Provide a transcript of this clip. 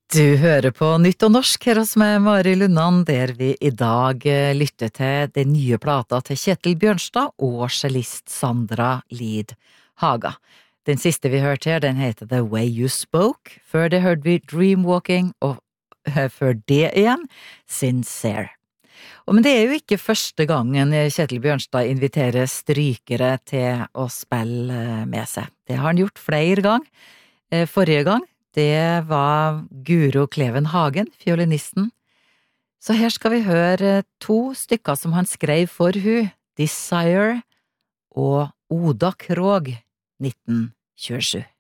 Du hører på Nytt og Norsk her hos meg, Mari Lundan, der vi I dag lytter til den nye plata til Kjetil Bjørnstad og cellist Sandra Lid Haga. Den siste vi hørte her, den heter The Way You Spoke. Før det hørte vi Dreamwalking, og før det igjen, Sincere. Men det jo ikke første gangen Kjetil Bjørnstad inviterer strykere til å spille med seg. Det har han gjort flere gang. Forrige gang, det var Guro Kleven Hagen, fiolinisten. Så her skal vi høre to stykker som han skrev for hun, Desire og Oda Krog, 1927.